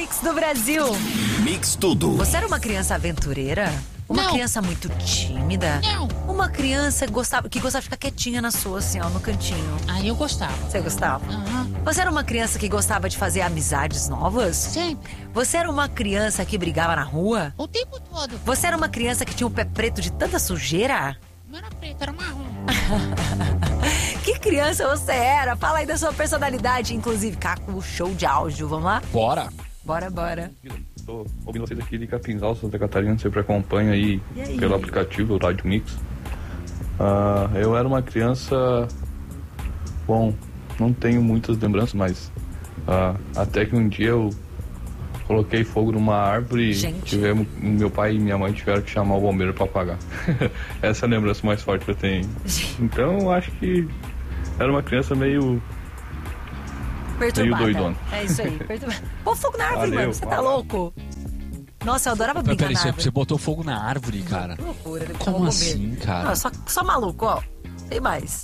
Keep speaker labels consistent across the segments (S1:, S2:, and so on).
S1: Mix do Brasil.
S2: Mix tudo.
S1: Você era uma criança aventureira? Uma
S3: Não.
S1: criança muito tímida?
S3: Não.
S1: Uma criança que gostava de ficar quietinha na sua, assim, ó, no cantinho?
S3: Aí eu gostava.
S1: Você gostava?
S3: Aham.
S1: Você era uma criança que gostava de fazer amizades novas?
S3: Sempre.
S1: Você era uma criança que brigava na rua?
S3: O tempo todo.
S1: Você era uma criança que tinha o pé preto de tanta sujeira?
S3: Não era preto, era marrom.
S1: Que criança você era? Fala aí da sua personalidade, inclusive. Caco, show de áudio, vamos lá?
S4: Bora!
S1: Bora.
S5: Tô ouvindo vocês aqui de Capinzal, Santa Catarina, sempre acompanho aí
S1: E aí?
S5: pelo aplicativo, o Rádio Mix. Eu era uma criança, bom, não tenho muitas lembranças, mas até que um dia eu coloquei fogo numa árvore
S1: Gente.
S5: e meu pai e minha mãe tiveram que chamar o bombeiro pra apagar. Essa é a lembrança mais forte que eu tenho. Então eu acho que era uma criança meio
S1: Perturbada.
S5: Meio doidona.
S1: É isso aí, perturbada. Pô, fogo na árvore,
S5: Valeu,
S1: mano, você tá
S5: valeu.
S1: louco? Nossa, eu adorava
S4: Mas
S1: brincar
S4: peraí,
S1: na árvore.
S4: você botou fogo na árvore, cara?
S1: Que loucura. ele
S4: Como
S1: chamou o
S4: assim,
S1: bombeiro.
S4: cara?
S1: Não, só maluco, ó. Tem mais.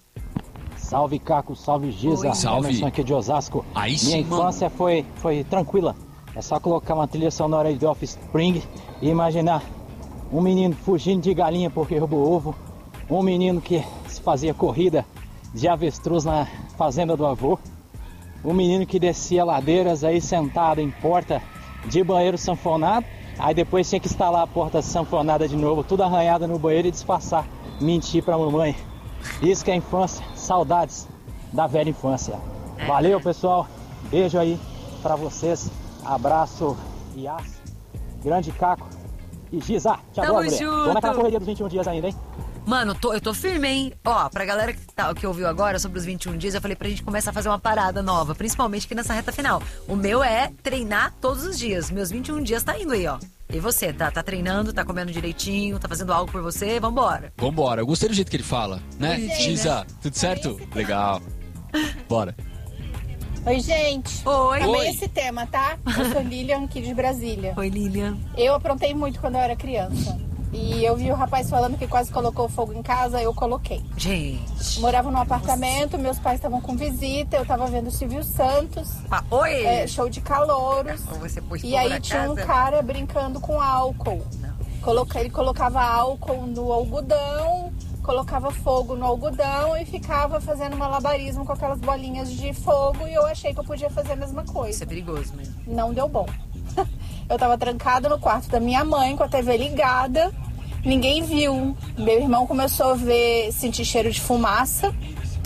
S6: Salve Caco, salve Giza,
S1: Oi.
S4: Salve.
S6: Emerson aqui de Osasco.
S4: Aí sim,
S6: Minha
S4: mano.
S6: infância foi tranquila. É só colocar uma trilha sonora de Offspring e imaginar um menino fugindo de galinha porque roubou ovo, um menino que se fazia corrida de avestruz na fazenda do avô, um menino que descia ladeiras aí sentado em porta de banheiro sanfonado, aí depois tinha que instalar a porta sanfonada de novo, tudo arranhado no banheiro e disfarçar, mentir pra mamãe. Isso que é infância, saudades da velha infância. Valeu, pessoal. Beijo aí pra vocês. Abraço e aço. Grande Caco e Giza. Te
S1: Tamo
S6: adoro, mulher.
S1: junto.
S6: Tô naquela correria dos 21 dias ainda, hein?
S1: Mano, eu tô firme, hein? Ó, pra galera que ouviu agora sobre os 21 dias, eu falei pra gente começar a fazer uma parada nova, principalmente aqui nessa reta final. O meu é treinar todos os dias. Meus 21 dias tá indo aí, ó. E você, tá treinando, tá comendo direitinho, tá fazendo algo por você? Vambora.
S4: Vambora, eu gostei do jeito que ele fala, né? Giza, tudo certo? Legal. Bora.
S7: Oi, gente.
S1: Oi.
S7: Amei esse tema, tá? Eu sou Lilian, aqui de Brasília.
S1: Oi, Lilian.
S7: Eu aprontei muito quando eu era criança. E eu vi o rapaz falando que quase colocou fogo em casa, eu coloquei.
S1: Gente.
S7: Morava num apartamento, meus pais estavam com visita, eu tava vendo o Silvio Santos,
S1: Oi.
S7: show de calouros.
S1: Você pôs
S7: E
S1: fogo
S7: aí
S1: na
S7: tinha um
S1: casa?
S7: cara brincando com álcool. Ele colocava álcool no algodão, colocava fogo no algodão e ficava fazendo malabarismo com aquelas bolinhas de fogo. E eu achei que eu podia fazer a mesma coisa.
S1: Isso é perigoso mesmo.
S7: Não deu bom. Eu tava trancada no quarto da minha mãe com a TV ligada. Ninguém viu. Meu irmão começou a sentir cheiro de fumaça.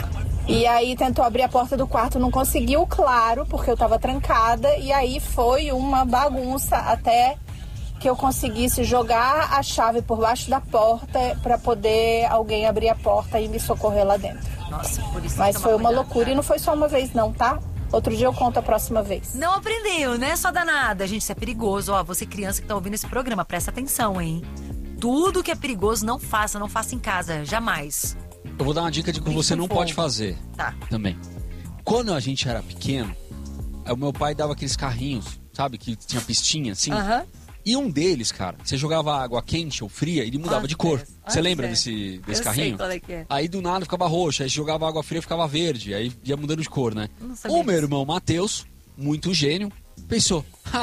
S7: E aí tentou abrir a porta do quarto, não conseguiu, claro, porque eu tava trancada. E aí foi uma bagunça até que eu conseguisse jogar a chave por baixo da porta para poder alguém abrir a porta e me socorrer lá dentro.
S1: Nossa, por isso
S7: Mas
S1: toma
S7: foi uma
S1: cuidado,
S7: loucura
S1: cara.
S7: e não foi só uma vez não, tá? Outro dia eu conto a próxima vez.
S1: Não aprendeu, né? Só danada. Gente, isso é perigoso. Ó, você criança que tá ouvindo esse programa, presta atenção, hein? Tudo que é perigoso, não faça em casa. Jamais.
S4: Eu vou dar uma dica de que
S1: Brinca
S4: você
S1: com
S4: não
S1: fogo.
S4: pode fazer
S1: Tá.
S4: também. Quando a gente era pequeno, o meu pai dava aqueles carrinhos, sabe? Que tinha pistinha, assim.
S1: Aham.
S4: E um deles, cara, você jogava água quente ou fria, ele mudava de cor. Você lembra desse
S1: Eu
S4: carrinho?
S1: sei qual é que é.
S4: Aí do nada ficava roxo, aí jogava água fria ficava verde, aí ia mudando de cor, né?
S1: Não sabia
S4: O meu
S1: disso.
S4: irmão Matheus, muito gênio, pensou: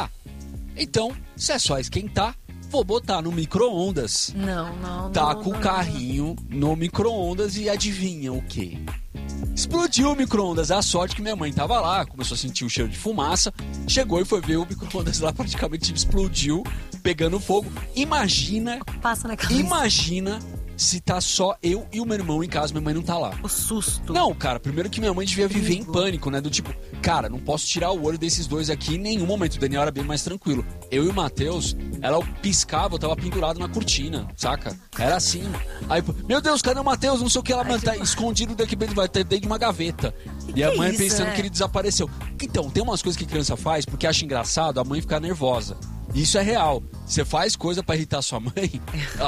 S4: então, se é só esquentar, vou botar no micro-ondas.
S1: Não.
S4: Taca o carrinho no micro-ondas e adivinha o quê? Explodiu o micro-ondas. A sorte que minha mãe tava lá, começou a sentir o cheiro de fumaça, chegou e foi ver o micro-ondas lá, praticamente explodiu, pegando fogo. Imagina
S1: Passa na cabeça.
S4: se tá só eu e o meu irmão em casa, minha mãe não tá lá.
S1: O susto.
S4: Não, cara, primeiro que minha mãe devia viver em pânico, né? Do tipo, cara, não posso tirar o olho desses dois aqui em nenhum momento. O Daniel era bem mais tranquilo. Eu e o Matheus, ela piscava, eu tava pendurado na cortina, saca? Era assim. Aí, meu Deus, cadê o Matheus? Não sei o que, ela tá escondido daqui, vai ter dentro de uma gaveta. E a
S1: que
S4: mãe
S1: é isso,
S4: pensando
S1: é?
S4: que ele desapareceu. Então, tem umas coisas que criança faz porque acha engraçado a mãe ficar nervosa. Isso é real. Você faz coisa pra irritar sua mãe.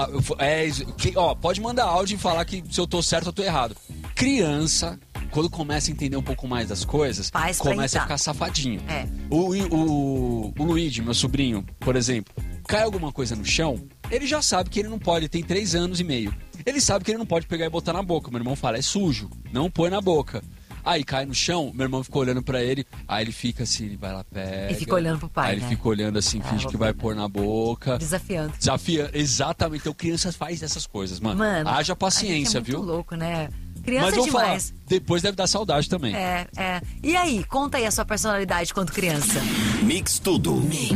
S4: Pode mandar áudio e falar que se eu tô certo ou tô errado. Criança, quando começa a entender um pouco mais das coisas,
S1: Faz pra
S4: começa a
S1: irritar.
S4: ficar safadinho.
S1: É.
S4: O Luigi, meu sobrinho, por exemplo, cai alguma coisa no chão, ele já sabe que ele não pode, ele tem 3 anos e meio. Ele sabe que ele não pode pegar e botar na boca. Meu irmão fala, é sujo, não põe na boca. Aí cai no chão, meu irmão ficou olhando pra ele, aí ele fica assim, ele vai lá, pega.
S1: E fica olhando pro pai,
S4: Aí ele
S1: né?
S4: fica olhando assim, finge que vai pôr na boca.
S1: Desafiando.
S4: Exatamente. Então crianças fazem essas coisas, mano.
S1: Mano,
S4: Haja
S1: a
S4: paciência,
S1: gente é muito
S4: viu?
S1: louco, né? Criança
S4: Mas
S1: é
S4: vamos
S1: demais.
S4: falar, depois deve dar saudade também.
S1: É. E aí, conta aí a sua personalidade quando criança.
S2: Mix Tudo.